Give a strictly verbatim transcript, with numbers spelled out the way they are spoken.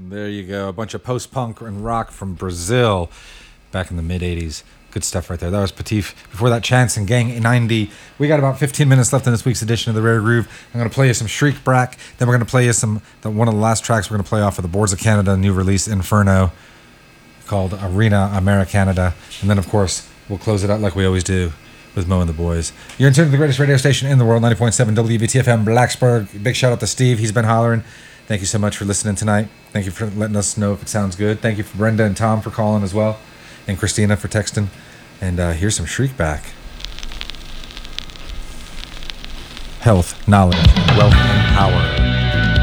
There you go. A bunch of post-punk and rock from Brazil back in the mid-eighties. Good stuff right there. That was Patif. Before that, Chance and Gang ninety. We got about fifteen minutes left in this week's edition of The Rare Groove. I'm going to play you some Shriek Brack. Then we're going to play you some, the, one of the last tracks we're going to play off of the Boards of Canada new release, Inferno, called Arena Americanada. And then, of course, we'll close it out like we always do with Mo and the Boys. You're in tune to the greatest radio station in the world, ninety point seven W B T F M Blacksburg. Big shout out to Steve. He's been hollering. Thank you so much for listening tonight. Thank you for letting us know if it sounds good. Thank you for Brenda and Tom for calling as well. And Christina for texting. And uh, here's some Shriek Back. Health, knowledge, wealth, and power.